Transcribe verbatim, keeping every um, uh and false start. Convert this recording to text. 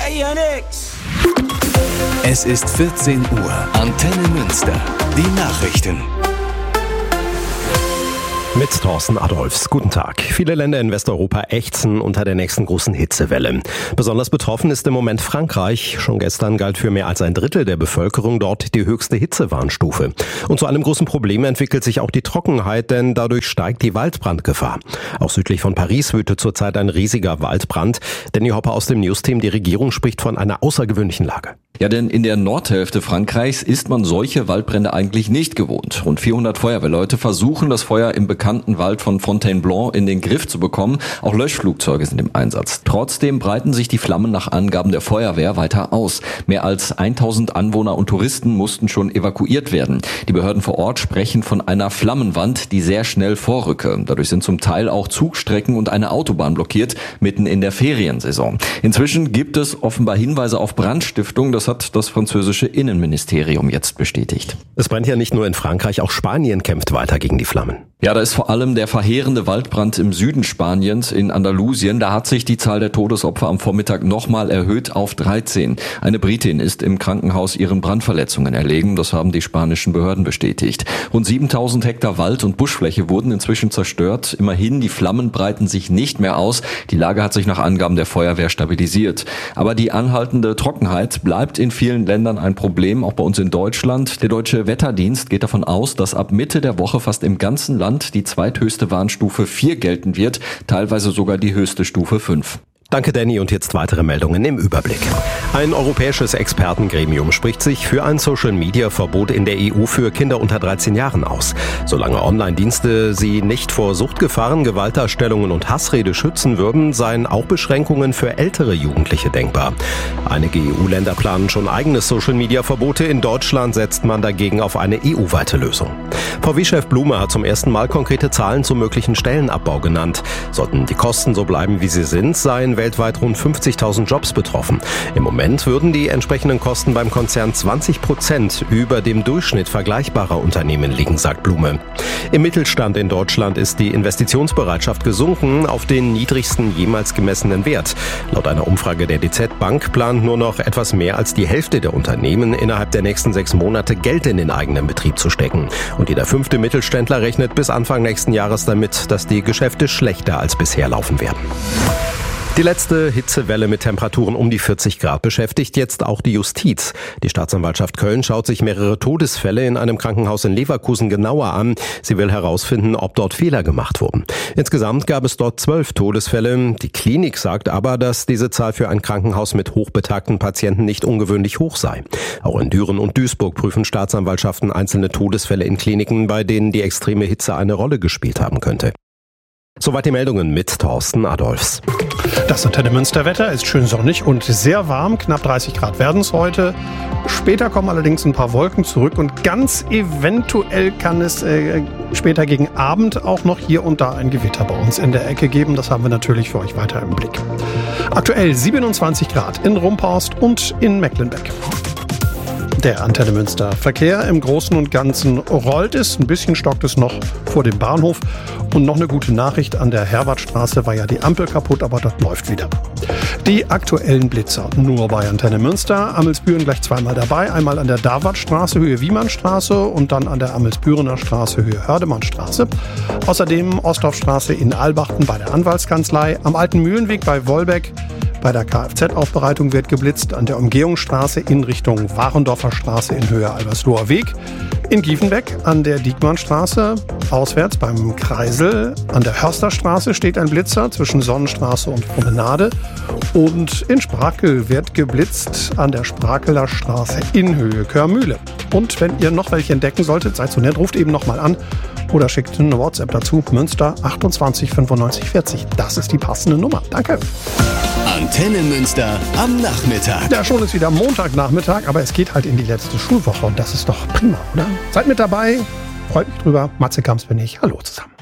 hier nix. Es ist vierzehn Uhr. Antenne Münster. Die Nachrichten. Mit Thorsten Adolfs. Guten Tag. Viele Länder in Westeuropa ächzen unter der nächsten großen Hitzewelle. Besonders betroffen ist im Moment Frankreich. Schon gestern galt für mehr als ein Drittel der Bevölkerung dort die höchste Hitzewarnstufe. Und zu einem großen Problem entwickelt sich auch die Trockenheit, denn dadurch steigt die Waldbrandgefahr. Auch südlich von Paris wütet zurzeit ein riesiger Waldbrand. Danny Hopper aus dem Newsteam, die Regierung spricht von einer außergewöhnlichen Lage. Ja, denn in der Nordhälfte Frankreichs ist man solche Waldbrände eigentlich nicht gewohnt. Rund vierhundert Feuerwehrleute versuchen, das Feuer im bekannten Wald von Fontainebleau in den Griff zu bekommen. Auch Löschflugzeuge sind im Einsatz. Trotzdem breiten sich die Flammen nach Angaben der Feuerwehr weiter aus. Mehr als tausend Anwohner und Touristen mussten schon evakuiert werden. Die Behörden vor Ort sprechen von einer Flammenwand, die sehr schnell vorrücke. Dadurch sind zum Teil auch Zugstrecken und eine Autobahn blockiert, mitten in der Feriensaison. Inzwischen gibt es offenbar Hinweise auf Brandstiftung. Das hat das französische Innenministerium jetzt bestätigt. Es brennt ja nicht nur in Frankreich, auch Spanien kämpft weiter gegen die Flammen. Ja, da ist vor allem der verheerende Waldbrand im Süden Spaniens, in Andalusien. Da hat sich die Zahl der Todesopfer am Vormittag nochmal erhöht auf dreizehn. Eine Britin ist im Krankenhaus ihren Brandverletzungen erlegen. Das haben die spanischen Behörden bestätigt. Rund siebentausend Hektar Wald- und Buschfläche wurden inzwischen zerstört. Immerhin, die Flammen breiten sich nicht mehr aus. Die Lage hat sich nach Angaben der Feuerwehr stabilisiert. Aber die anhaltende Trockenheit bleibt in vielen Ländern ein Problem, auch bei uns in Deutschland. Der Deutsche Wetterdienst geht davon aus, dass ab Mitte der Woche fast im ganzen Land die zweithöchste Warnstufe vier gelten wird, teilweise sogar die höchste Stufe fünf. Danke, Danny. Und jetzt weitere Meldungen im Überblick. Ein europäisches Expertengremium spricht sich für ein Social-Media-Verbot in der E U für Kinder unter dreizehn Jahren aus. Solange Online-Dienste sie nicht vor Suchtgefahren, Gewaltdarstellungen und Hassrede schützen würden, seien auch Beschränkungen für ältere Jugendliche denkbar. Einige E U-Länder planen schon eigene Social-Media-Verbote. In Deutschland setzt man dagegen auf eine E U-weite Lösung. V W-Chef Blume hat zum ersten Mal konkrete Zahlen zum möglichen Stellenabbau genannt. Sollten die Kosten so bleiben, wie sie sind, seien weltweit rund fünfzigtausend Jobs betroffen. Im Moment würden die entsprechenden Kosten beim Konzern zwanzig Prozent über dem Durchschnitt vergleichbarer Unternehmen liegen, sagt Blume. Im Mittelstand in Deutschland ist die Investitionsbereitschaft gesunken auf den niedrigsten jemals gemessenen Wert. Laut einer Umfrage der D Z Bank plant nur noch etwas mehr als die Hälfte der Unternehmen innerhalb der nächsten sechs Monate Geld in den eigenen Betrieb zu stecken. Und jeder fünfte Mittelständler rechnet bis Anfang nächsten Jahres damit, dass die Geschäfte schlechter als bisher laufen werden. Die letzte Hitzewelle mit Temperaturen um die vierzig Grad beschäftigt jetzt auch die Justiz. Die Staatsanwaltschaft Köln schaut sich mehrere Todesfälle in einem Krankenhaus in Leverkusen genauer an. Sie will herausfinden, ob dort Fehler gemacht wurden. Insgesamt gab es dort zwölf Todesfälle. Die Klinik sagt aber, dass diese Zahl für ein Krankenhaus mit hochbetagten Patienten nicht ungewöhnlich hoch sei. Auch in Düren und Duisburg prüfen Staatsanwaltschaften einzelne Todesfälle in Kliniken, bei denen die extreme Hitze eine Rolle gespielt haben könnte. Soweit die Meldungen mit Thorsten Adolfs. Das Antenne Münster Wetter ist schön sonnig und sehr warm. Knapp dreißig Grad werden es heute. Später kommen allerdings ein paar Wolken zurück und ganz eventuell kann es äh, später gegen Abend auch noch hier und da ein Gewitter bei uns in der Ecke geben. Das haben wir natürlich für euch weiter im Blick. Aktuell siebenundzwanzig Grad in Rumphorst und in Mecklenbeck. Der Antenne Münster Verkehr im Großen und Ganzen rollt es. Ein bisschen stockt es noch vor dem Bahnhof. Und noch eine gute Nachricht, an der Herwartstraße war ja die Ampel kaputt, aber das läuft wieder. Die aktuellen Blitzer nur bei Antenne Münster. Amelsbüren gleich zweimal dabei. Einmal an der Davartstraße, Höhe Wiemannstraße und dann an der Amelsbürener Straße, Höhe Hördemannstraße. Außerdem Ostdorfstraße in Albachten bei der Anwaltskanzlei. Am Alten Mühlenweg bei Wolbeck. Bei der Kfz-Aufbereitung wird geblitzt, an der Umgehungsstraße in Richtung Warendorfer Straße in Höhe Albersloher Weg. In Giefenbeck an der Diekmannstraße, auswärts beim Kreisel. An der Hörsterstraße steht ein Blitzer zwischen Sonnenstraße und Promenade. Und in Sprakel wird geblitzt an der Sprakeler Straße in Höhe Körmühle. Und wenn ihr noch welche entdecken solltet, seid so nett, ruft eben nochmal an oder schickt eine WhatsApp dazu. Münster achtundzwanzig fünfundneunzig vierzig. Das ist die passende Nummer. Danke. Antenne Münster am Nachmittag. Ja, schon ist wieder Montagnachmittag, aber es geht halt in die letzte Schulwoche und das ist doch prima, oder? Seid mit dabei, freut mich drüber. Matze Kamps bin ich. Hallo zusammen.